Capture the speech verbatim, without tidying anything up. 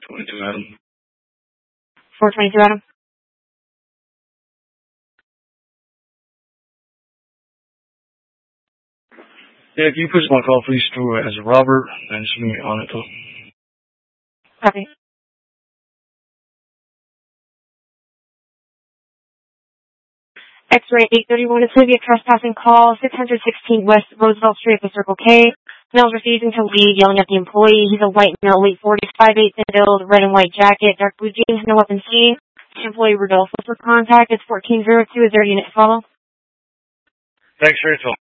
twenty-two, Adam. four twenty-two, Adam. Yeah, can you push my call, please, through as Robert, and just me on it, though. Copy. X-ray eight thirty-one, it's going to be a trespassing call, six sixteen West Roosevelt Street at the Circle K. Male's refusing to leave, yelling at the employee. He's a white male, late forties, five eight thin build, red and white jacket, dark blue jeans, no weapon seen. Employee Rodolfo for contact. It's fourteen oh two. Is there a unit to follow? Thanks for your call.